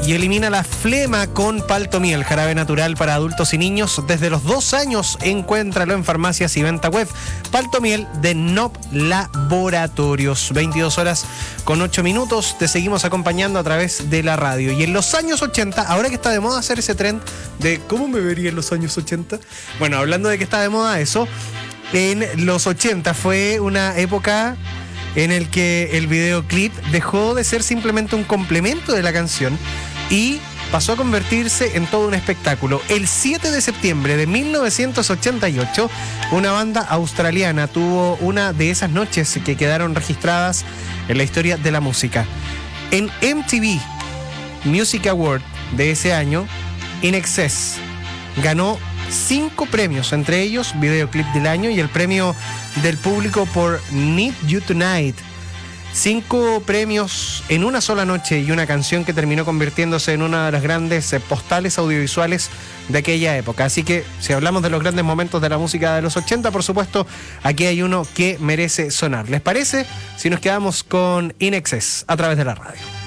y elimina la flema con Paltomiel, jarabe natural para adultos y niños. Desde los 2 años, encuéntralo en farmacias y venta web. Paltomiel de Nop Laboratorios. 22 horas con 8 minutos. Te seguimos acompañando a través de la radio. Y en los años 80, ahora que está de moda hacer ese trend de ¿cómo me vería en los años 80? Bueno, hablando de que está de moda eso, en los 80 fue una época en el que el videoclip dejó de ser simplemente un complemento de la canción y pasó a convertirse en todo un espectáculo. El 7 de septiembre de 1988, una banda australiana tuvo una de esas noches que quedaron registradas en la historia de la música. En MTV Music Award de ese año, INXS ganó 5 premios, entre ellos Videoclip del Año y el premio del público por Need You Tonight. 5 premios en una sola noche y una canción que terminó convirtiéndose en una de las grandes postales audiovisuales de aquella época. Así que si hablamos de los grandes momentos de la música de los 80, por supuesto, aquí hay uno que merece sonar. ¿Les parece si nos quedamos con INXS a través de la radio?